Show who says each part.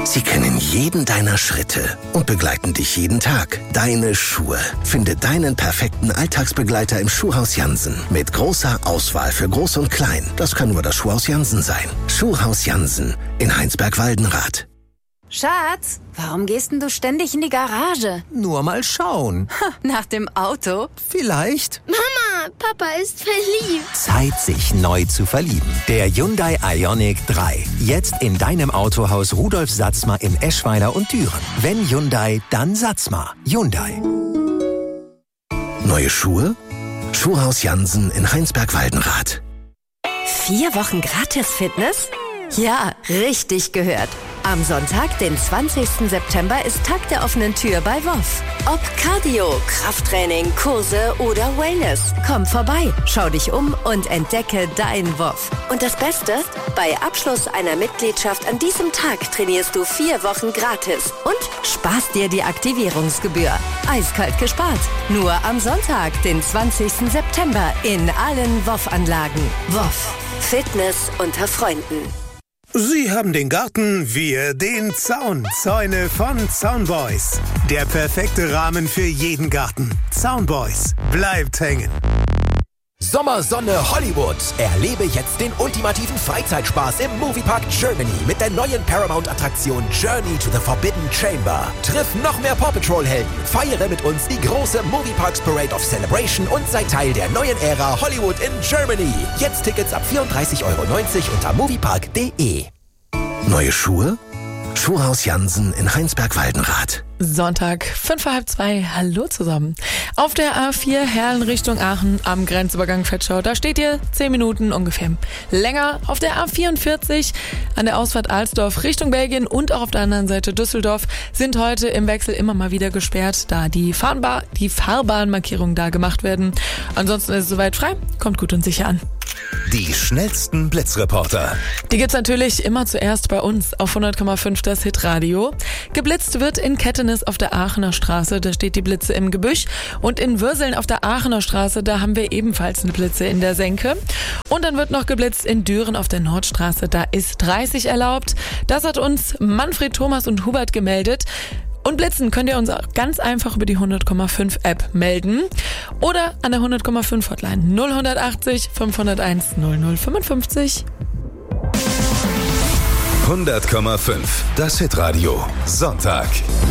Speaker 1: Sie kennen jeden deiner Schritte und begleiten dich jeden Tag. Deine Schuhe. Finde deinen perfekten Alltagsbegleiter im Schuhhaus Jansen. Mit großer Auswahl für Groß und Klein. Das kann nur das Schuhhaus Jansen sein. Schuhhaus Jansen in Heinsberg-Waldenrath.
Speaker 2: Schatz, warum gehst denn du ständig in die Garage?
Speaker 3: Nur mal schauen.
Speaker 2: Nach dem Auto?
Speaker 3: Vielleicht.
Speaker 4: Mama, Papa ist verliebt.
Speaker 3: Zeit, sich neu zu verlieben. Der Hyundai Ioniq 3. Jetzt in deinem Autohaus Rudolf Satzmer in Eschweiler und Düren. Wenn Hyundai, dann Satzmer. Hyundai.
Speaker 1: Neue Schuhe? Schuhhaus Jansen in Heinsberg-Waldenrath.
Speaker 5: 4 Wochen gratis Fitness? Ja, richtig gehört. Am Sonntag, den 20. September, ist Tag der offenen Tür bei WOF. Ob Cardio, Krafttraining, Kurse oder Wellness. Komm vorbei, schau dich um und entdecke dein WOF. Und das Beste? Bei Abschluss einer Mitgliedschaft an diesem Tag trainierst du 4 Wochen gratis und sparst dir die Aktivierungsgebühr. Eiskalt gespart. Nur am Sonntag, den 20. September, in allen WOF-Anlagen. WOF. Fitness unter Freunden.
Speaker 6: Sie haben den Garten, wir den Zaun. Zäune von Zaunboys. Der perfekte Rahmen für jeden Garten. Zaunboys. Bleibt hängen.
Speaker 7: Sommersonne Hollywood. Erlebe jetzt den ultimativen Freizeitspaß im Moviepark Germany mit der neuen Paramount-Attraktion Journey to the Forbidden Chamber. Triff noch mehr Paw Patrol-Helden. Feiere mit uns die große Movieparks Parade of Celebration und sei Teil der neuen Ära Hollywood in Germany. Jetzt Tickets ab 34,90 € unter moviepark.de.
Speaker 1: Neue Schuhe? Schuhhaus Jansen in Heinsberg-Waldenrath.
Speaker 8: Sonntag, 1:45. Hallo zusammen. Auf der A4 Herlen Richtung Aachen am Grenzübergang Vetschau. Da steht ihr 10 Minuten ungefähr länger. Auf der A44 an der Ausfahrt Alsdorf Richtung Belgien und auch auf der anderen Seite Düsseldorf sind heute im Wechsel immer mal wieder gesperrt, da die Fahrbahnmarkierungen da gemacht werden. Ansonsten ist es soweit frei. Kommt gut und sicher an.
Speaker 9: Die schnellsten Blitzreporter.
Speaker 8: Die gibt's natürlich immer zuerst bei uns auf 100,5 das Hitradio. Geblitzt wird in Kettenis auf der Aachener Straße, da steht die Blitze im Gebüsch. Und in Würseln auf der Aachener Straße, da haben wir ebenfalls eine Blitze in der Senke. Und dann wird noch geblitzt in Düren auf der Nordstraße, da ist 30 erlaubt. Das hat uns Manfred, Thomas und Hubert gemeldet. Und blitzen könnt ihr uns auch ganz einfach über die 100,5 App melden oder an der 100,5 Hotline 0180 501 0055.
Speaker 9: 100,5 das Hitradio. Sonntag.